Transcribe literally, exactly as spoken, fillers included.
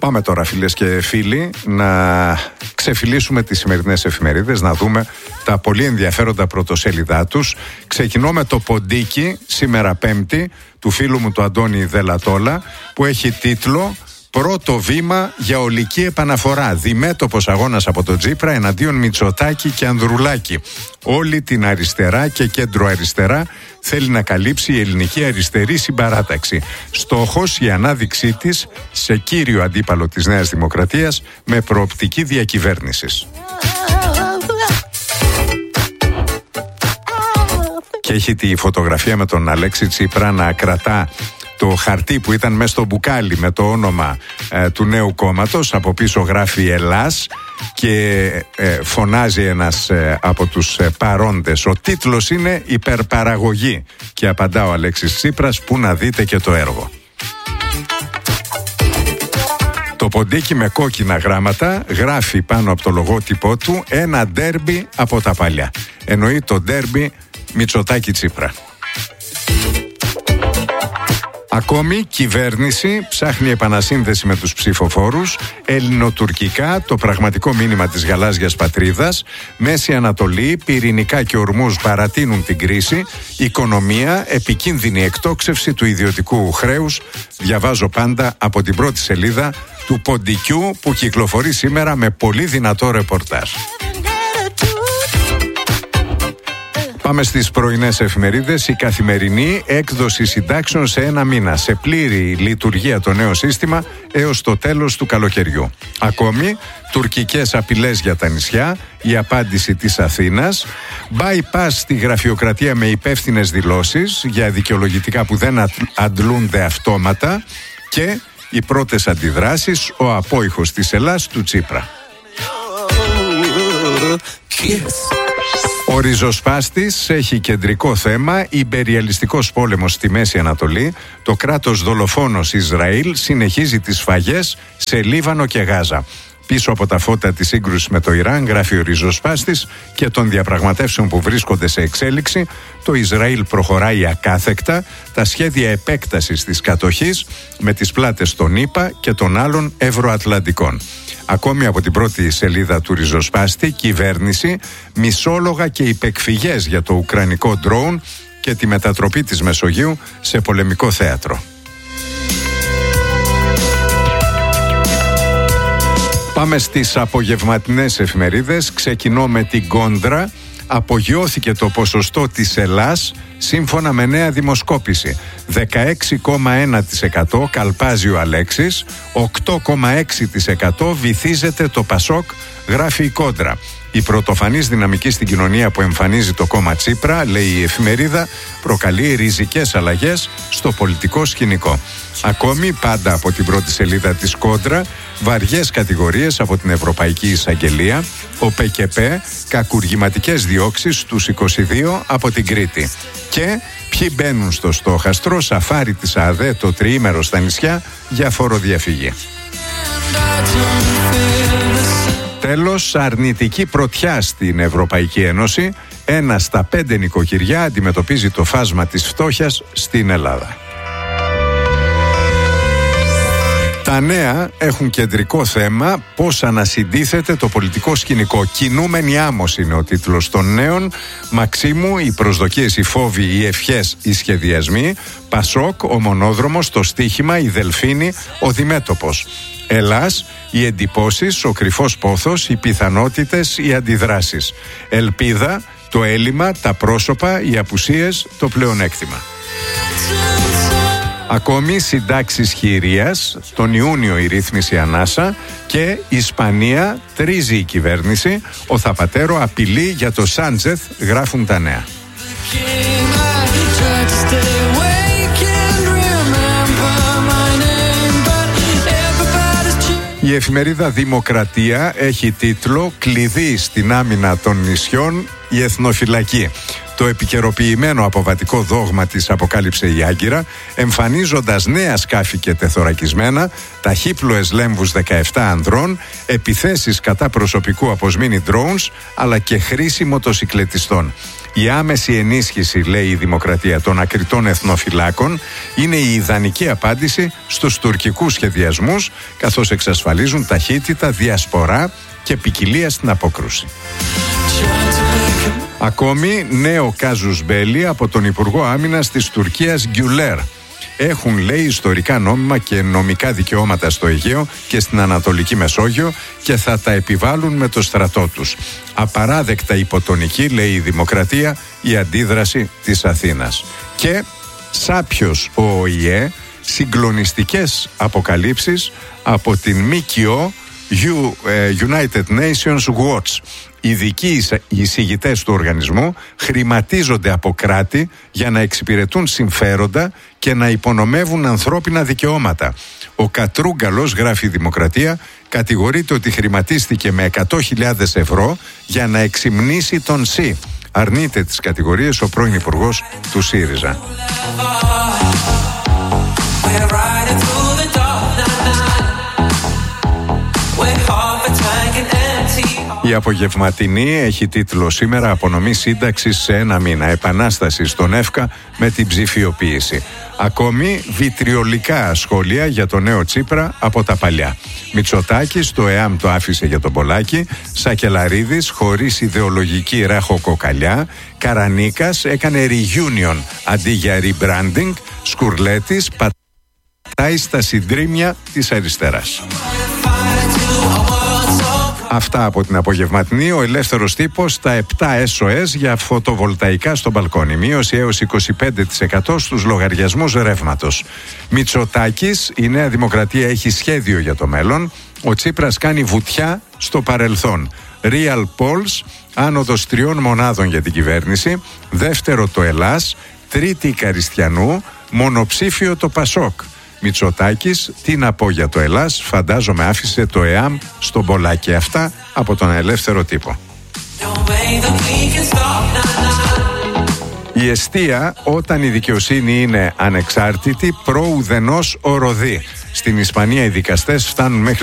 Πάμε τώρα, φίλες και φίλοι, να ξεφυλίσουμε τις σημερινές εφημερίδες, να δούμε τα πολύ ενδιαφέροντα πρωτοσέλιδά τους. Ξεκινώ με το ποντίκι, σήμερα Πέμπτη, του φίλου μου του Αντώνη Δελατόλα, που έχει τίτλο «Πρώτο βήμα για ολική επαναφορά. Διμέτωπος αγώνας από τον Τσίπρα εναντίον Μητσοτάκη και Ανδρουλάκη. Όλη την αριστερά και κέντρο αριστερά θέλει να καλύψει η ελληνική αριστερή συμπαράταξη. Στόχος η ανάδειξή της σε κύριο αντίπαλο της Νέας Δημοκρατίας με προοπτική διακυβέρνησης». Και έχει τη φωτογραφία με τον Αλέξη Τσίπρα να κρατά το χαρτί που ήταν μέσα στο μπουκάλι με το όνομα ε, του νέου κόμματος. Από πίσω γράφει Ελλάς και ε, φωνάζει ένας ε, από τους ε, παρόντες. Ο τίτλος είναι «Υπερπαραγωγή» και απαντά ο Αλέξης Τσίπρας, που να δείτε και το έργο. Το ποντίκι με κόκκινα γράμματα γράφει πάνω από το λογότυπό του «Ένα ντέρμπι από τα παλιά». Εννοεί το ντέρμπι Μητσοτάκη Τσίπρα. Ακόμη, κυβέρνηση ψάχνει επανασύνδεση με τους ψηφοφόρους. Ελληνοτουρκικά, το πραγματικό μήνυμα της γαλάζιας πατρίδας. Μέση Ανατολή, πυρηνικά και ορμούς παρατείνουν την κρίση. Οικονομία, επικίνδυνη εκτόξευση του ιδιωτικού χρέους. Διαβάζω πάντα από την πρώτη σελίδα του ποντικιού, που κυκλοφορεί σήμερα με πολύ δυνατό ρεπορτάζ. Πάμε στις πρωινές εφημερίδες. Η Καθημερινή, έκδοση συντάξεων σε ένα μήνα. Σε πλήρη λειτουργία το νέο σύστημα έως το τέλος του καλοκαιριού. Ακόμη, τουρκικές απειλές για τα νησιά, η απάντηση της Αθήνας. Bypass στη γραφειοκρατία με υπεύθυνες δηλώσεις για δικαιολογητικά που δεν αντλούνται αυτόματα. Και οι πρώτες αντιδράσεις, ο απόϊχος της Ελλάς του Τσίπρα. Ο ριζοσπάστης έχει κεντρικό θέμα ιμπεριαλιστικός πόλεμος στη Μέση Ανατολή. Το κράτος δολοφόνος Ισραήλ συνεχίζει τις σφαγές σε Λίβανο και Γάζα. Πίσω από τα φώτα της σύγκρουσης με το Ιράν, γράφει ο ριζοσπάστης, και των διαπραγματεύσεων που βρίσκονται σε εξέλιξη, το Ισραήλ προχωράει ακάθεκτα τα σχέδια επέκτασης της κατοχής με τις πλάτες των ΗΠΑ και των άλλων ευρωατλαντικών. Ακόμη από την πρώτη σελίδα του ριζοσπάστη, κυβέρνηση, μισόλογα και υπεκφυγές για το ουκρανικό ντρόουν και τη μετατροπή της Μεσογείου σε πολεμικό θέατρο. Πάμε στις απογευματινές εφημερίδες. Ξεκινώ με την Κόντρα. Απογειώθηκε το ποσοστό της Ελλάς σύμφωνα με νέα δημοσκόπηση. δεκαέξι κόμμα ένα τοις εκατό καλπάζει ο Αλέξης, οκτώ κόμμα έξι τοις εκατό βυθίζεται το Πασόκ, γράφει η Κόντρα. Η πρωτοφανής δυναμική στην κοινωνία που εμφανίζει το κόμμα Τσίπρα, λέει η εφημερίδα, προκαλεί ριζικές αλλαγές στο πολιτικό σκηνικό. Ακόμη, πάντα από την πρώτη σελίδα της Κόντρα, βαριές κατηγορίες από την Ευρωπαϊκή Εισαγγελία, ο ΠΚΠ, κακουργηματικές διώξεις στους είκοσι δύο από την Κρήτη. Και ποιοι μπαίνουν στο στόχαστρο, σαφάρι της ΑΔΕ το τριήμερο στα νησιά για φοροδιαφυγή. Τέλος, αρνητική πρωτιά στην Ευρωπαϊκή Ένωση. Ένα στα πέντε νοικοκυριά αντιμετωπίζει το φάσμα της φτώχειας στην Ελλάδα. Τα νέα έχουν κεντρικό θέμα πώς ανασυντίθεται το πολιτικό σκηνικό. «Κινούμενη άμμος» είναι ο τίτλος των νέων. Μαξίμου, οι προσδοκίες, οι φόβοι, οι ευχές, οι σχεδιασμοί. Πασόκ, ο μονόδρομος, το στίχημα, η Δελφίνη, ο Διμέτωπος. Ελλάς, οι εντυπώσεις, ο κρυφός πόθος, οι πιθανότητες, οι αντιδράσεις. Ελπίδα, το έλλειμμα, τα πρόσωπα, οι απουσίες, το πλεονέκτημα. Ακόμη, συντάξεις χειρίας, τον Ιούνιο η ρύθμιση ανάσα. Και Ισπανία, τρίζει η κυβέρνηση, ο Θαπατέρο απειλεί για το Σάντζεθ, γράφουν τα νέα. Η εφημερίδα Δημοκρατία έχει τίτλο «Κλειδί στην άμυνα των νησιών, η εθνοφυλακή». Το επικαιροποιημένο αποβατικό δόγμα της αποκάλυψε η Άγκυρα, εμφανίζοντας νέα σκάφη και τεθωρακισμένα, ταχύπλοες λέμβους δεκαεπτά ανδρών, επιθέσεις κατά προσωπικού από σμήνη drones, αλλά και χρήση μοτοσικλετιστών. Η άμεση ενίσχυση, λέει η Δημοκρατία, των ακριτών εθνοφυλάκων είναι η ιδανική απάντηση στους τουρκικούς σχεδιασμούς, καθώς εξασφαλίζουν ταχύτητα, διασπορά και ποικιλία στην απόκρουση. Ακόμη, νέο κάζους μπέλι από τον Υπουργό Άμυνας της Τουρκίας Γκιουλέρ. Έχουν, λέει, ιστορικά νόμιμα και νομικά δικαιώματα στο Αιγαίο και στην Ανατολική Μεσόγειο και θα τα επιβάλλουν με το στρατό τους. Απαράδεκτα υποτονική, λέει η Δημοκρατία, η αντίδραση της Αθήνας. Και σάπιος ο ΟΗΕ, συγκλονιστικές αποκαλύψεις από την ΜΚΟ United Nations Watch. Ειδικοί εισηγητές του οργανισμού χρηματίζονται από κράτη για να εξυπηρετούν συμφέροντα και να υπονομεύουν ανθρώπινα δικαιώματα. Ο Κατρούγκαλος, γράφει η Δημοκρατία, κατηγορείται ότι χρηματίστηκε με εκατό χιλιάδες ευρώ για να εξυμνήσει τον ΣΥ. Αρνείται τις κατηγορίες ο πρώην υπουργός του ΣΥΡΙΖΑ. Η απογευματινή έχει τίτλο σήμερα «Απονομή σύνταξης σε ένα μήνα. Επανάσταση στον ΕΦΚΑ με την ψηφιοποίηση». Ακόμη βιτριολικά σχόλια για το νέο Τσίπρα από τα παλιά. Μητσοτάκης, το ΕΑΜ το άφησε για τον Πολάκη. Σακελαρίδης, χωρίς ιδεολογική ραχοκοκαλιά. Καρανίκας έκανε reunion αντί για rebranding. Σκουρλέτης πατάει στα συντρίμμια της αριστεράς. Αυτά από την απογευματινή. Ο ελεύθερος τύπος, στα επτά ες ο ες για φωτοβολταϊκά στο μπαλκόνι. Μείωση έως είκοσι πέντε τοις εκατό στους λογαριασμούς ρεύματος. Μητσοτάκης, η Νέα Δημοκρατία έχει σχέδιο για το μέλλον. Ο Τσίπρας κάνει βουτιά στο παρελθόν. Real Polls, άνοδος τριών μονάδων για την κυβέρνηση. Δεύτερο το Ελλάς. Τρίτη η Καριστιανού. Μονοψήφιο το Πασόκ. Μητσοτάκης, τι να πω για το Ελλάς, φαντάζομαι άφησε το ΕΑΜ στον Πολάκη. Αυτά από τον ελεύθερο τύπο. Η εστία, όταν η δικαιοσύνη είναι ανεξάρτητη, προ ουδενός οροδεί. Στην Ισπανία οι δικαστές φτάνουν μέχρι